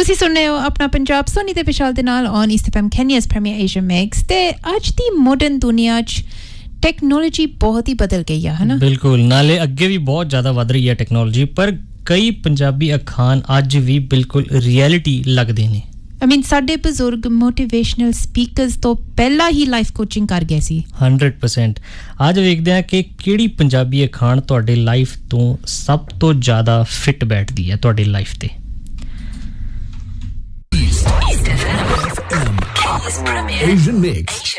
ਤੁਸੀਂ ਸੁਣ ਰਹੇ ਹੋ ਆਪਣਾ ਪੰਜਾਬ ਸੋਨੀ ਤੇ ਵਿਸ਼ਾਲ ਦੇ ਨਾਲ on East FM ਕੈਨੀਅਸ premier Asia mix ਤੇ ਅੱਜ ਦੀ ਮਾਡਰਨ ਦੁਨੀਆ 'ਚ ਟੈਕਨੋਲੋਜੀ ਬਹੁਤ ਹੀ ਬਦਲ ਗਈ ਆ ਹਨਾ ਬਿਲਕੁਲ ਨਾਲੇ ਅੱਗੇ ਵੀ ਬਹੁਤ ਜ਼ਿਆਦਾ ਵੱਧ ਰਹੀ ਹੈ ਟੈਕਨੋਲੋਜੀ ਪਰ ਕਈ ਪੰਜਾਬੀ ਅਖਾਣ ਅੱਜ ਵੀ ਬਿਲਕੁਲ ਰਿਐਲਿਟੀ ਲੱਗਦੇ ਨੇ I mean ਸਾਡੇ ਬਜ਼ੁਰਗ ਮੋਟੀਵੇਸ਼ਨਲ ਸਪੀਕਰਸ ਤੋਂ ਪਹਿਲਾਂ ਹੀ ਲਾਈਫ ਕੋਚਿੰਗ ਕਰ ਗਏ ਸੀ 100% ਅੱਜ ਵੇਖਦੇ ਹਾਂ ਕਿ ਕਿਹੜੀ ਪੰਜਾਬੀ ਅਖਾਣ ਤੁਹਾਡੇ ਲਾਈਫ ਤੋਂ ਸਭ ਤੋਂ ਜ਼ਿਆਦਾ ਫਿੱਟ ਬੈਠਦੀ ਹੈ ਤੁਹਾਡੀ ਲਾਈਫ ਤੇ East FM Asian Mix